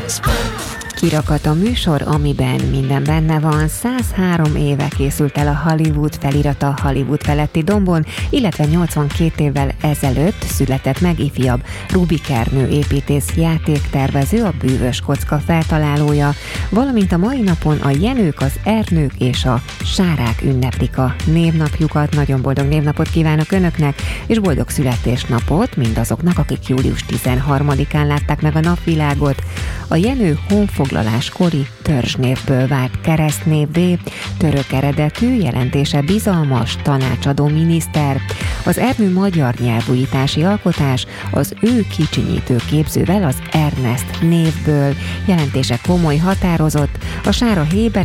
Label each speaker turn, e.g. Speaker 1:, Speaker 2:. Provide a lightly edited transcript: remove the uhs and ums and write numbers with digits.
Speaker 1: Kirakat a műsor, amiben minden benne van. 103 éve készült el a Hollywood felirata Hollywood feletti dombon, illetve 82 évvel ezelőtt született meg ifjabb Rubik Ernő építész játéktervező, a bűvös kocka feltalálója, valamint a mai napon a Jenők, az Ernők és a Sárák ünneplik a névnapjukat. Nagyon boldog névnapot kívánok Önöknek, és boldog születésnapot mindazoknak, akik július 13-án látták meg a napvilágot. A Jenő honfoglaláskori törzsnévből vált keresztnévvé, török eredetű, jelentése bizalmas, tanácsadó miniszter. Az Ernő magyar nyelvújítási alkotás az ő kicsinyítő képzővel, az Ernest névből, jelentése komoly, határozott, a Sára héber